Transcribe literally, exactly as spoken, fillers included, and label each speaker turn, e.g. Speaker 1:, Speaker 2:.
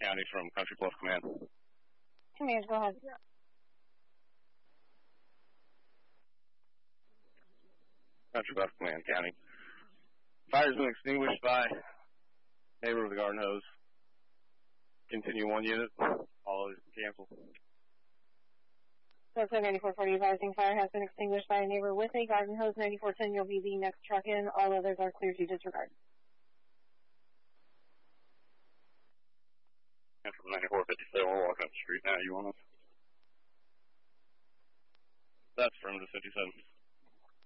Speaker 1: County from Country Bluff Command.
Speaker 2: Command, go ahead.
Speaker 1: Country Bluff Command, County. Fire's been extinguished by neighbor of the garden hose. Continue one unit. All is canceled.
Speaker 2: So ninety-four forty advising fire has been extinguished by a neighbor with a garden hose. ninety-four ten, you'll be the next truck in. All others are clear to disregard.
Speaker 1: And from ninety-four fifty-seven, we're walking up the street now. You want us? That's from the fifty-seven.